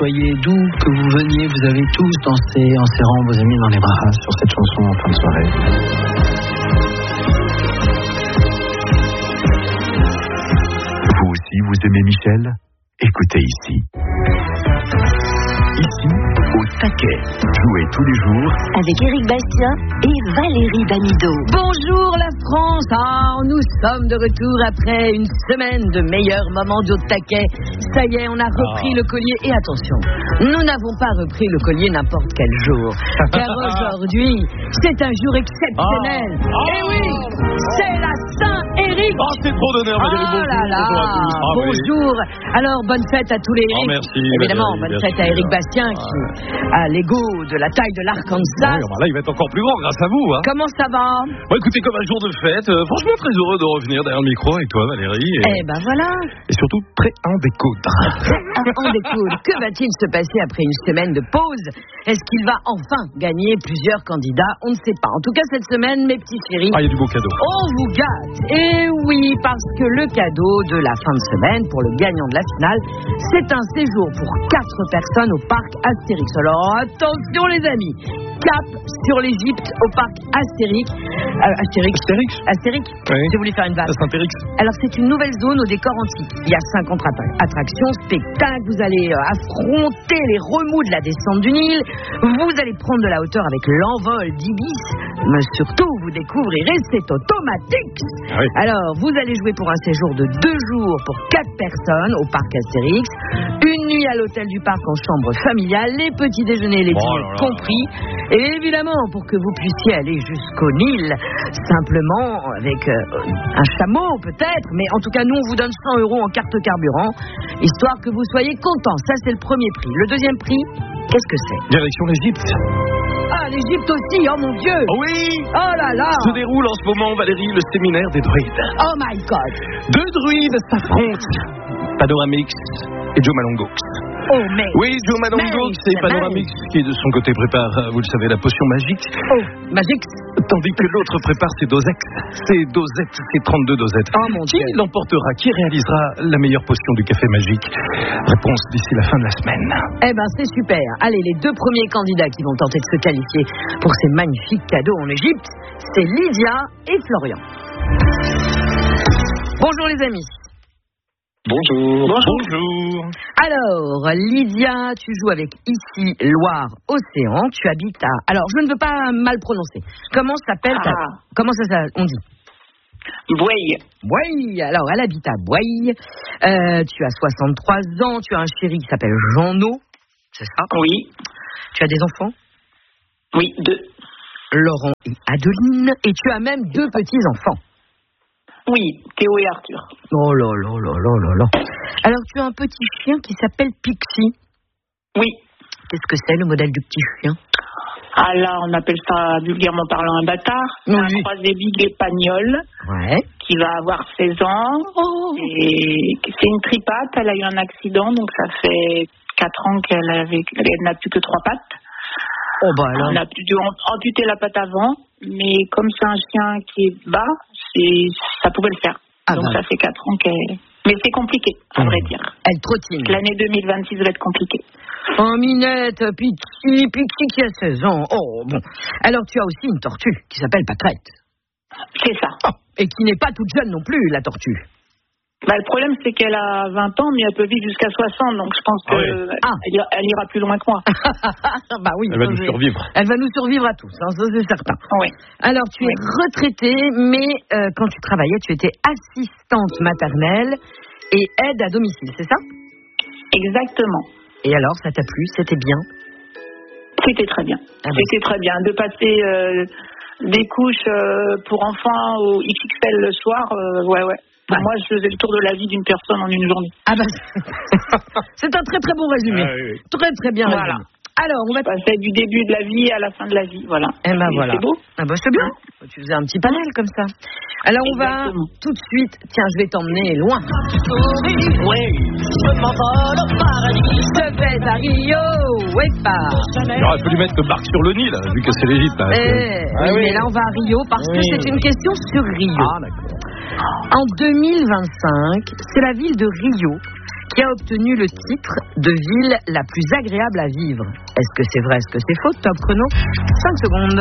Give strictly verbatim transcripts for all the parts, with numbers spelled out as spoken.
soyez d'où que vous veniez, vous avez tous dansé en serrant vos amis dans les bras sur cette chanson en fin de soirée. Vous aussi, vous aimez Michel ? Écoutez ici. Ici, au taquet. Jouez tous les jours avec Éric Bastien et Valérie Damido. Bonjour la France. Ah, nous sommes de retour après une semaine de meilleurs moments d'au taquet. Ça y est, on a repris ah. le collier. Et attention, nous n'avons pas repris le collier n'importe quel jour. Car aujourd'hui, c'est un jour exceptionnel. Ah. Ah. Et oui, c'est la Saint-Éric. Ah, c'est trop d'honneur, Valérie. Oh là là. Bonjour. Bonjour. Alors, bonne fête à tous les Éric. Oh, merci. Évidemment, Valérie, bonne merci. fête à Éric Bastien qui a l'ego de la taille de l'Arkansas. Oui, bah là, il va être encore plus grand grâce à vous. Hein. Comment ça va? Bon, écoutez, comme un jour de fête, euh, franchement très heureux de revenir derrière le micro avec toi, Valérie. Et, eh ben voilà. Et surtout très en découdre. En découdre. Que va-t-il se passer après une semaine de pause? Est-ce qu'il va enfin gagner plusieurs candidats? On ne sait pas. En tout cas, cette semaine, mes petits chéris, ah, il y a du beau cadeau. On vous gâte. Et oui, parce que le cadeau de la fin de semaine pour le gagnant de la finale, c'est un séjour pour quatre personnes au parc Astérix. Alors attention les amis, cap sur l'Égypte au parc Astérix. Euh, Astérix. Astérix. Astérix. Oui. J'ai voulu faire une vanne. Astérix. Alors c'est une nouvelle zone au décor antique. Il y a cinquante attractions, spectacles. Vous allez euh, affronter les remous de la descente du Nil. Vous allez prendre de la hauteur avec l'envol d'Ibis. Mais surtout, vous découvrirez cet automatique. Ah oui. Alors, vous allez jouer pour un séjour de deux jours pour quatre personnes au parc Astérix. Une nuit à l'hôtel du parc en chambre familiale, les petits déjeuners et les dîners oh compris. Et évidemment, pour que vous puissiez aller jusqu'au Nil, simplement avec euh, un chameau peut-être, mais en tout cas, nous, on vous donne cent euros en carte carburant, histoire que vous soyez contents. Ça, c'est le premier prix. Le deuxième prix, qu'est-ce que c'est? Direction l'Égypte. Ah, l'Égypte aussi, oh mon Dieu! Oui! Oh là là! Se déroule en ce moment, Valérie, le séminaire des druides. Oh my God! Deux druides s'affrontent. Panoramix et Joe Malongox. Oh, mais... Oui, Joe Malongox et Panoramix qui, de son côté, prépare, vous le savez, la potion magique. Oh, magique. Tandis que l'autre prépare ses dosettes. Ses dosettes, ses trente-deux dosettes. Oh mon Qui Dieu. l'emportera? Qui réalisera la meilleure potion du café magique? Réponse d'ici la fin de la semaine. Eh ben, c'est super. Allez, les deux premiers candidats qui vont tenter de se qualifier pour ces magnifiques cadeaux en Égypte, c'est Lydia et Florian. Bonjour les amis. Bonjour. Bonjour. Alors, Lydia, tu joues avec ici Loire Océan. Tu habites à... Alors, je ne veux pas mal prononcer. Comment s'appelle ta... Ah. Comment ça, ça on dit? Bouaille. Bouaille. Alors, elle habite à Bouaille. Euh, tu as soixante-trois ans. Tu as un chéri qui s'appelle Jean-No. C'est ça? Oui. Tu as des enfants? Oui, deux. Laurent et Adeline. Et tu as même deux petits-enfants. Oui, Théo et Arthur. Oh là là là là là là. Alors, tu as un petit chien qui s'appelle Pixie. Oui. Qu'est-ce que c'est, le modèle du petit chien? Ah là, on appelle ça vulgairement parlant un bâtard. C'est Oui. un croisé bigle espagnol Ouais. qui va avoir seize ans. Oh. Et c'est une tripate. Elle a eu un accident, donc ça fait quatre ans qu'elle avait, elle n'a plus que trois pattes. Oh bah alors. On a dû amputer la patte avant, mais comme c'est un chien qui est bas, c'est, ça pouvait le faire. Ah donc bah. ça fait quatre ans qu'elle... Mais c'est compliqué, à Mmh. vrai dire. Elle trottine. L'année deux mille vingt-six va être compliquée. Oh, Minette, Pixie, Pixie qui a seize ans. Oh, bon. Alors, tu as aussi une tortue qui s'appelle Pâquerette. C'est ça. Oh, et qui n'est pas toute jeune non plus, la tortue. Bah, le problème, c'est qu'elle a vingt ans, mais elle peut vivre jusqu'à soixante, donc je pense Ah qu'elle oui. Ah. ira, elle ira plus loin que moi. Bah oui. Elle va ça, nous c'est- survivre. Elle va nous survivre à tous, hein, ça c'est certain. Oui. Alors, tu Oui. es retraitée, mais euh, quand tu travaillais, tu étais assistante maternelle et aide à domicile, c'est ça? Exactement. Et alors, ça t'a plu? C'était bien? C'était très bien. Ah ben. C'était très bien. De passer euh, des couches euh, pour enfants au X X L le soir, euh, ouais, ouais. Pour Ouais. moi, je faisais le tour de la vie d'une personne en une journée. Ah bah, c'est un très très bon résumé. Ah oui, oui. Très très bien Voilà. résumé. Alors, on va... Je passais du début de la vie à la fin de la vie, voilà. Eh ben Et voilà. C'est beau. Ah bah c'est bien. Tu faisais un petit panel comme ça. Alors on Exactement. va tout de suite. Tiens, je vais t'emmener loin. Oui. Je vais à Rio. Ouais pas. Il aurait fallu mettre le barque sur le Nil, vu que c'est l'Égypte. Là. Eh, Ah oui, oui. mais là on va à Rio parce que Oui. c'est une question sur Rio. Ah, d'accord. En deux mille vingt-cinq, c'est la ville de Rio qui a obtenu le titre de ville la plus agréable à vivre. Est-ce que c'est vrai, est-ce que c'est faux? Top chrono, cinq secondes.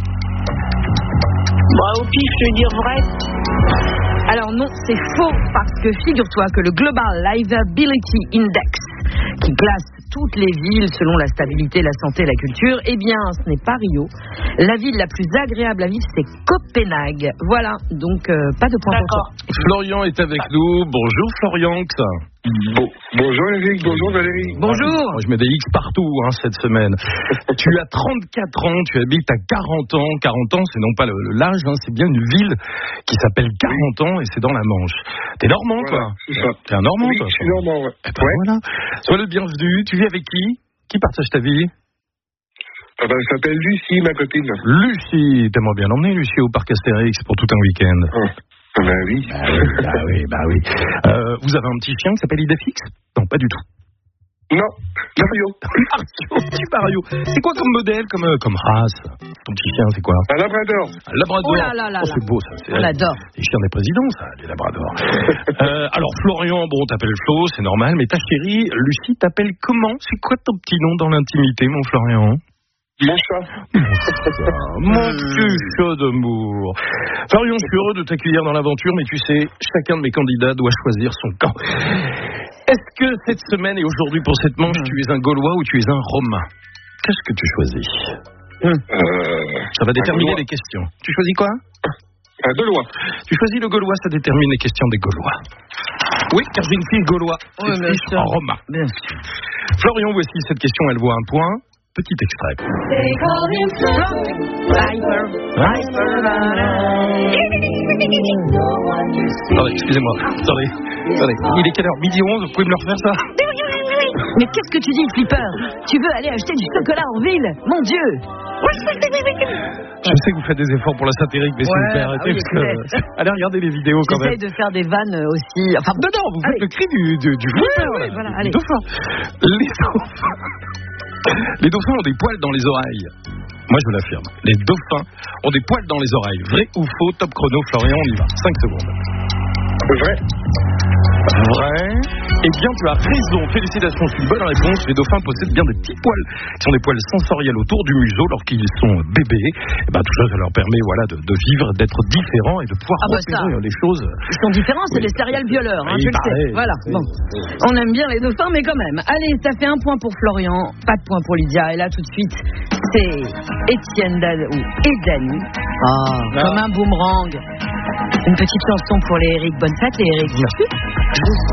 Bah, au pif, je vais dire vrai. Alors non, c'est faux, parce que figure-toi que le Global Livability Index, qui classe toutes les villes selon la stabilité, la santé et la culture, eh bien, ce n'est pas Rio. La ville la plus agréable à vivre, c'est Copenhague. Voilà, donc euh, pas de point pour toi. Florian est avec nous. Bonjour Florian. Bon, bonjour Eric, bonjour Valérie. Bonjour. Je mets des X partout hein, cette semaine. Tu as trente-quatre ans, tu habites à quarante ans. quarante ans, c'est non pas le, le l'âge, hein, c'est bien une ville qui s'appelle quarante ans et c'est dans la Manche. T'es normand, voilà, toi? C'est ça. T'es un normand, oui, toi? Je suis normand, ouais. Eh ben, ouais. Voilà. Sois le bienvenu. Tu vis avec qui? Qui partage ta vie? Ah ben, elle s'appelle Lucie, ma copine. Lucie. T'aimerais bien l'emmener, Lucie, au parc Astérix pour tout un week-end? Oh. Ben oui. Bah oui, bah oui, bah oui. Euh, vous avez un petit chien qui s'appelle Idéfix? Non, pas du tout. Non, Mario. Mario, petit Mario. C'est quoi comme modèle, comme, euh, comme race? Ton petit chien, c'est quoi? Un labrador. Un labrador. Oh là là là Oh, là. c'est beau, ça. C'est, On l'adore. Les chiens des présidents, ça, les labradors. euh, alors, Florian, bon, t'appelles Flo, c'est normal, mais ta chérie, Lucie, t'appelle comment? C'est quoi ton petit nom dans l'intimité, mon Florian? Mon chat. Mon petit chat d'amour. Florian, je suis heureux de t'accueillir dans l'aventure, mais tu sais, chacun de mes candidats doit choisir son camp. Est-ce que cette semaine et aujourd'hui pour cette manche, tu es un Gaulois ou tu es un Romain? Qu'est-ce que tu choisis? Euh, Ça va déterminer Gaulois. les questions. Tu choisis quoi? Un Gaulois. Tu choisis le Gaulois, ça détermine les questions des Gaulois. Oui, car j'ai une fille Gaulois. Oui, une bien fille sûr. Romain. Bien sûr. Florian, voici cette question, elle vaut un point. Petit extrait. Attendez, excusez-moi. Attendez, attendez. Il est quelle heure? Midi onze, vous pouvez me le refaire ça? Mais qu'est-ce que tu dis, Flipper? Tu veux aller acheter du chocolat en ville? Mon Dieu! Je sais que vous faites des efforts pour la satirique, mais s'il vous plaît, Ouais, arrêtez. ah oui, parce que... Allez, regardez les vidéos quand même. J'essaye de faire des vannes aussi. Enfin, Non, non, vous faites allez. le cri du, du, du flipper, oui, là, voilà, du allez. dauphin. Les dauphins. Les dauphins ont des poils dans les oreilles. Moi, je l'affirme. Les dauphins ont des poils dans les oreilles. Vrai ou faux? Top chrono, Florian, on y va. cinq secondes. Vrai. Vrai. Eh bien, tu as raison. Félicitations, c'est une bonne réponse. Les dauphins possèdent bien des petits poils, qui sont des poils sensoriels autour du museau lorsqu'ils sont bébés. Et ben, tout ça, ça leur permet, voilà, de, de vivre, d'être différents et de pouvoir Ah bah repérer ça. les choses. Ils sont différents, c'est Oui. des serial violeurs, hein, Oui, tu le pareil. sais. Voilà. Oui. Bon. On aime bien les dauphins, mais quand même. Allez, ça fait un point pour Florian, pas de point pour Lydia. Et là, tout de suite, c'est Étienne Dan- ou et Dany. Ah, comme un boomerang. Une petite chanson pour les Eric. Bonne fête, les Eric. Merci.